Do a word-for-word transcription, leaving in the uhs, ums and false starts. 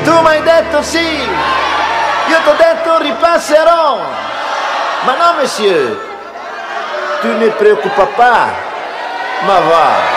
Tu mi hai detto sì, io ti ho detto ripasserò. Ma no, monsieur, tu ne preoccupa pas, ma va.